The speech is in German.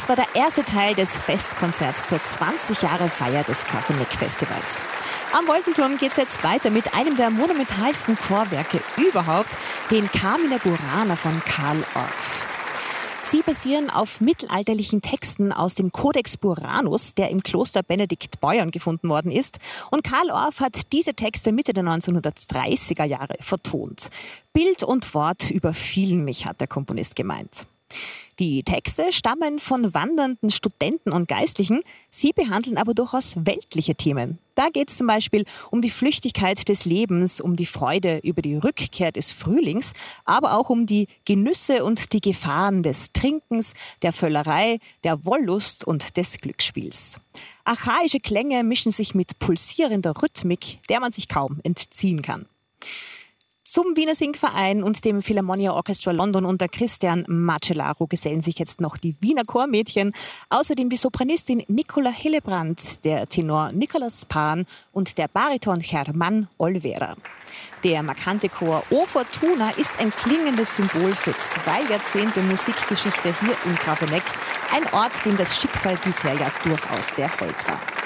Das war der erste Teil des Festkonzerts zur 20-Jahre-Feier des Grafeneck-Festivals. Am Wolkenturm geht es jetzt weiter mit einem der monumentalsten Chorwerke überhaupt, den Carmina Burana von Carl Orff. Sie basieren auf mittelalterlichen Texten aus dem Codex Buranus, der im Kloster Benediktbeuern gefunden worden ist. Und Carl Orff hat diese Texte Mitte der 1930er Jahre vertont. Bild und Wort überfielen mich, hat der Komponist gemeint. Die Texte stammen von wandernden Studenten und Geistlichen. Sie behandeln aber durchaus weltliche Themen. Da geht es zum Beispiel um die Flüchtigkeit des Lebens, um die Freude über die Rückkehr des Frühlings, aber auch um die Genüsse und die Gefahren des Trinkens, der Völlerei, der Wollust und des Glücksspiels. Archaische Klänge mischen sich mit pulsierender Rhythmik, der man sich kaum entziehen kann. Zum Wiener Singverein und dem Philharmonia Orchestra London unter Christian Macellaro gesellen sich jetzt noch die Wiener Chormädchen, außerdem die Sopranistin Nicola Hillebrand, der Tenor Nicolas Pan und der Bariton Germán Olvera. Der markante Chor O Fortuna ist ein klingendes Symbol für 2 Jahrzehnte Musikgeschichte hier in Grafeneck, ein Ort, dem das Schicksal bisher ja durchaus sehr hold war.